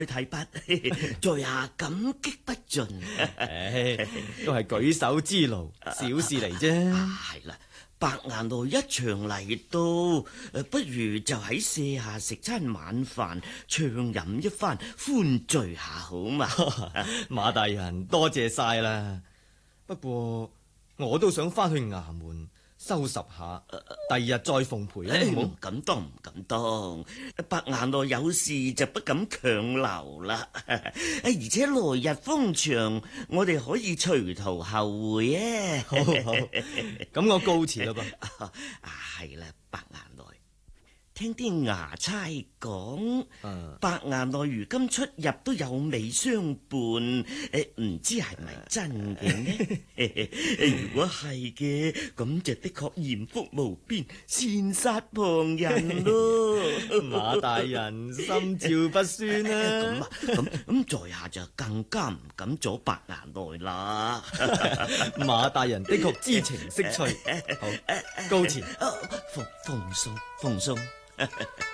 提拔，在下感激不盡。 都係舉手之勞，小事嚟啫。 係啦，白顏羅一場嚟到，不如就喺舍下食餐晚飯，暢飲一番，歡聚下好嘛？ 馬大人多謝晒啦。不過我都想翻去衙門收拾下，第二日再奉陪啊！ 唔敢當，唔敢當。白顏羅有事就不敢強留啦。而且來日方長，我哋可以隨途後會啊！ 好，咁我告辭啦噃。 係啦，白顏羅。聽啲衙差講，白顏羅如今出入都有美相伴，唔知係咪真嘅呢？如果係嘅，咁就的確艷福無邊，羨煞旁人咯。 馬大人心照不宣啦。 咁在下就更加唔敢阻白顏羅啦。 馬大人的確知情識趣，好，告辭。 奉送。